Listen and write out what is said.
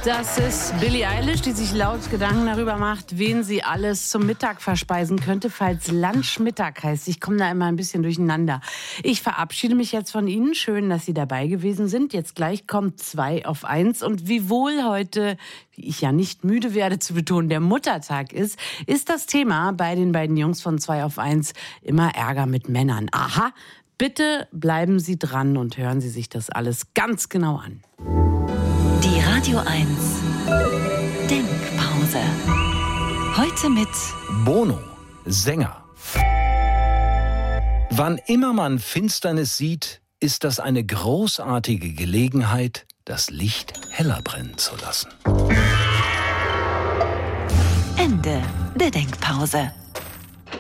Das ist Billie Eilish, die sich laut Gedanken darüber macht, wen sie alles zum Mittag verspeisen könnte, falls Lunchmittag heißt. Ich komme da immer ein bisschen durcheinander. Ich verabschiede mich jetzt von Ihnen. Schön, dass Sie dabei gewesen sind. Jetzt gleich kommt 2 auf 1. Und wiewohl heute, wie ich ja nicht müde werde zu betonen, der Muttertag ist das Thema bei den beiden Jungs von 2 auf 1 immer Ärger mit Männern. Aha, bitte bleiben Sie dran und hören Sie sich das alles ganz genau an. Die Radio 1 Denkpause. Heute mit Bono, Sänger. Wann immer man Finsternis sieht, ist das eine großartige Gelegenheit, das Licht heller brennen zu lassen. Ende der Denkpause.